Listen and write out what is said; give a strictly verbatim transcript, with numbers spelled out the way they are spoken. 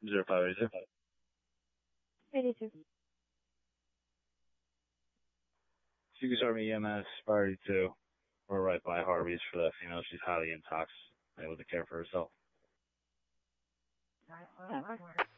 Zero five eight zero. eighty-two. If you can start me E M S priority two. We're right by Harvey's for that female. She's highly intoxicated, able to care for herself.